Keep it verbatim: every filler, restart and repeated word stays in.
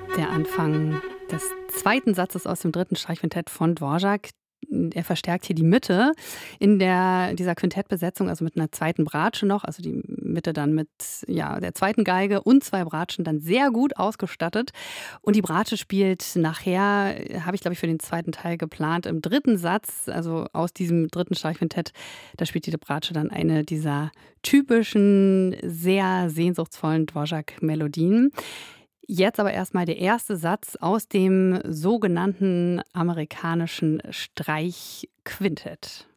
Der Anfang des zweiten Satzes aus dem dritten Streichquintett von Dvorak. Er verstärkt hier die Mitte in der dieser Quintettbesetzung, also mit einer zweiten Bratsche noch, also die Mitte dann mit, ja, der zweiten Geige und zwei Bratschen dann sehr gut ausgestattet. Und die Bratsche spielt nachher, habe ich, glaube ich, für den zweiten Teil geplant, im dritten Satz, also aus diesem dritten Streichquintett, da spielt die Bratsche dann eine dieser typischen, sehr sehnsuchtsvollen Dvorak-Melodien. Jetzt aber erstmal der erste Satz aus dem sogenannten amerikanischen Streichquintett.